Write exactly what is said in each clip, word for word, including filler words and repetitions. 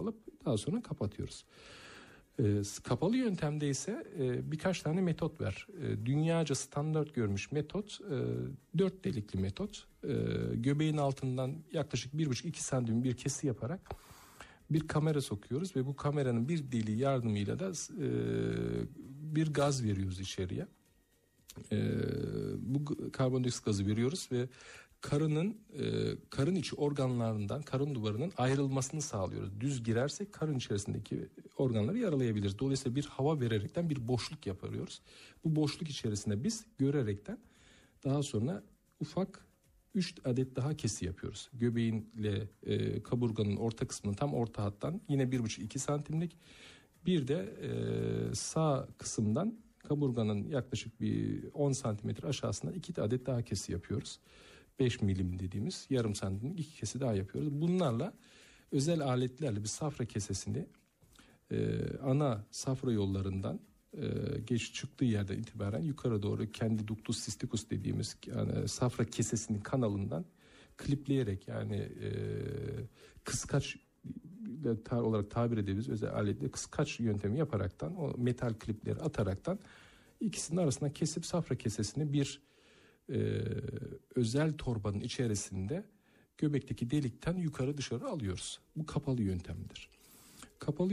alıp daha sonra kapatıyoruz. E, kapalı yöntemde ise e, birkaç tane metot var. E, dünyaca standart görmüş metot e, dört delikli metot. E, göbeğin altından yaklaşık bir buçuk iki santim bir kesi yaparak bir kamera sokuyoruz ve bu kameranın bir deliği yardımıyla da e, bir gaz veriyoruz içeriye. E, bu karbondioksit gazı veriyoruz ve karının e, karın içi organlarından, karın duvarının ayrılmasını sağlıyoruz. Düz girersek karın içerisindeki organları yaralayabiliriz. Dolayısıyla bir hava vererekten bir boşluk yapıyoruz. Bu boşluk içerisinde biz görerekten daha sonra ufak üç adet daha kesi yapıyoruz. Göbeğinle e, kaburganın orta kısmının tam orta hattan yine bir buçuk iki santimlik, bir de e, sağ kısımdan kaburganın yaklaşık bir on santimetre aşağısında iki adet daha kesi yapıyoruz. beş milim dediğimiz yarım santimlik iki kesi daha yapıyoruz. Bunlarla özel aletlerle bir safra kesesini e, ana safra yollarından e, geç çıktığı yerden itibaren yukarı doğru kendi ductus cysticus dediğimiz yani safra kesesinin kanalından klipleyerek yani e, kıskaç tar olarak tabir edebiliriz özel aletle kıskaç yöntemi yaparaktan o metal klipleri ataraktan ikisinin arasından kesip safra kesesini bir e, özel torbanın içerisinde göbekteki delikten yukarı dışarı alıyoruz. Bu kapalı yöntemdir. Kapalı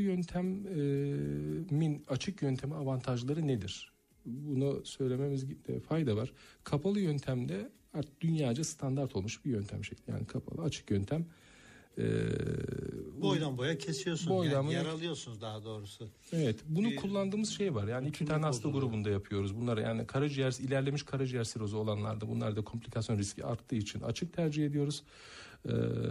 yöntemin açık yönteme avantajları nedir? Bunu söylememizde fayda var. Kapalı yöntemde artık dünyaca standart olmuş bir yöntem şekli. Yani kapalı açık yöntem. Ee, boydan boya kesiyorsunuz boydan yani yaralıyorsunuz daha doğrusu. Evet, bunu bir, kullandığımız şey var. Yani iki tane hasta bozuluyor. Grubunda yapıyoruz. Bunları yani karaciğer ilerlemiş karaciğer sirozu olanlarda bunlarda komplikasyon riski arttığı için açık tercih ediyoruz. Ee,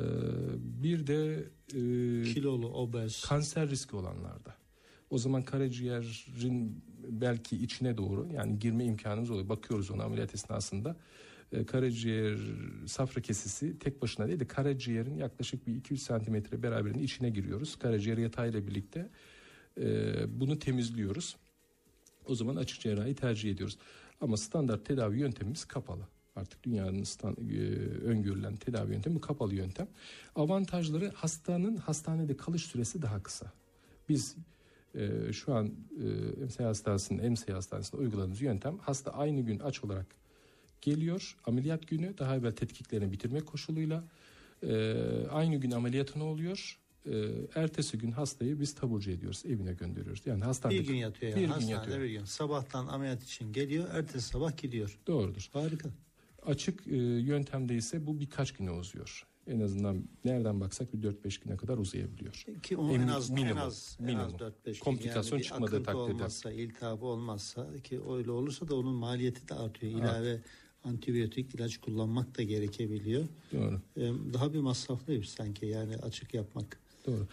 bir de e, kilolu, obez, kanser riski olanlarda. O zaman karaciğerin belki içine doğru yani girme imkanımız oluyor. Bakıyoruz ona ameliyat esnasında. Karaciğer safra kesesi tek başına değil de karaciğerin yaklaşık bir iki üç santimetre beraberinde içine giriyoruz. Karaciğer yatağıyla birlikte e, bunu temizliyoruz. O zaman açık cerrahi tercih ediyoruz. Ama standart tedavi yöntemimiz kapalı. Artık dünyanın stand, e, öngörülen tedavi yöntemi kapalı yöntem. Avantajları hastanın hastanede kalış süresi daha kısa. Biz e, şu an e, M S Hastanesi'nin M S Hastanesi'nde uyguladığımız yöntem hasta aynı gün aç olarak geliyor. Ameliyat günü daha evvel tetkiklerini bitirmek koşuluyla e, aynı gün ameliyatını oluyor. E, ertesi gün hastayı biz taburcu ediyoruz. Evine gönderiyoruz. Yani hastanede bir gün yatıyor yani. Bir hastanede gün yatıyor. Bir gün. Sabahtan ameliyat için geliyor. Ertesi sabah gidiyor. Doğrudur. Harika. Açık e, yöntemde ise bu birkaç güne uzuyor. En azından nereden baksak bir dört beş güne kadar uzayabiliyor. Ki o en, en az minimum, en az minimum. En az dört beş gün. Komplikasyon yani çıkmadığı takdirde. Olmazsa, iltihabı olmazsa ki öyle olursa da onun maliyeti de artıyor. İlave evet. Antibiyotik ilaç kullanmak da gerekebiliyor. Doğru. Ee, daha bir masraflıymış sanki yani açık yapmak. Doğru.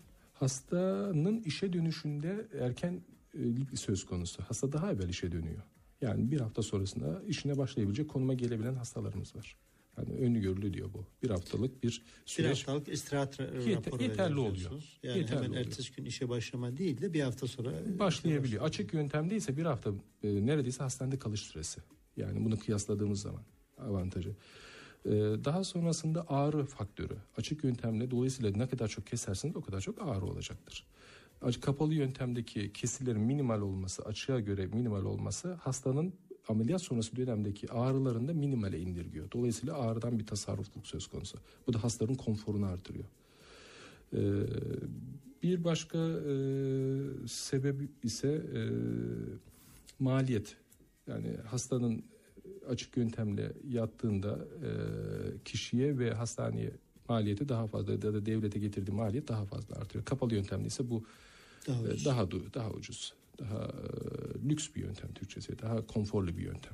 Hastanın işe dönüşünde erkenlik söz konusu. Hasta daha evvel işe dönüyor. Yani bir hafta sonrasında işine başlayabilecek konuma gelebilen hastalarımız var. Yani öngörülü diyor bu. Bir haftalık bir süreç. Bir haftalık istirahat raporu yeterli oluyor. Yani yeterli hemen oluyor. Ertesi gün işe başlama değil de bir hafta sonra başlayabiliyor. Açık yöntemde ise bir hafta e, neredeyse hastanede kalış süresi. Yani bunu kıyasladığımız zaman avantajı. Ee, daha sonrasında ağrı faktörü. Açık yöntemle dolayısıyla ne kadar çok keserseniz o kadar çok ağrı olacaktır. Açık kapalı yöntemdeki kesilerin minimal olması, açığa göre minimal olması hastanın ameliyat sonrası dönemdeki ağrılarını da minimale indirgiyor. Dolayısıyla ağrıdan bir tasarrufluk söz konusu. Bu da hastaların konforunu artırıyor. Ee, bir başka e, sebep ise e, maliyet. Yani hastanın açık yöntemle yattığında e, kişiye ve hastaneye maliyeti daha fazla ya da devlete getirdiği maliyet daha fazla artıyor. Kapalı yöntemde ise bu daha ucuz. E, daha, daha ucuz, daha e, lüks bir yöntem Türkçesi, daha konforlu bir yöntem.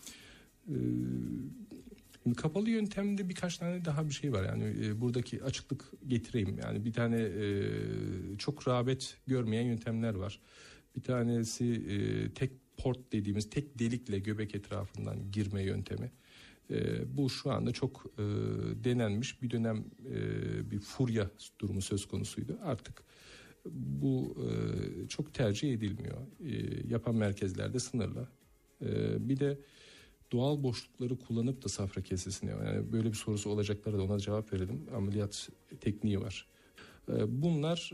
E, kapalı yöntemde birkaç tane daha bir şey var. Yani e, buradaki açıklık getireyim. Yani bir tane e, çok rağbet görmeyen yöntemler var. Bir tanesi e, tek port dediğimiz tek delikle göbek etrafından girme yöntemi. E, bu şu anda çok e, denenmiş bir dönem e, bir furya durumu söz konusuydu. Artık bu e, çok tercih edilmiyor. E, yapan merkezlerde sınırlı. E, bir de doğal boşlukları kullanıp da safra kesesine yani böyle bir sorusu olacaklara da ona cevap verelim. Ameliyat tekniği var. E, bunlar